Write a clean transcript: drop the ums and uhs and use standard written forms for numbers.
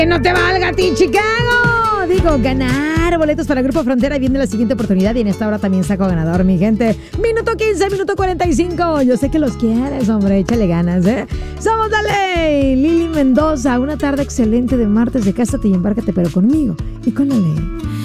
Que no te valga a ti, Chicago. Digo, ganar boletos para el Grupo Frontera. Viene la siguiente oportunidad y en esta hora también saco ganador, mi gente. Minuto 15, minuto 45. Yo sé que los quieres, hombre. Échale ganas, ¿eh? Somos la ley. Lili Mendoza. Una tarde excelente de martes de Cásate y Embárcate, pero conmigo y con la ley.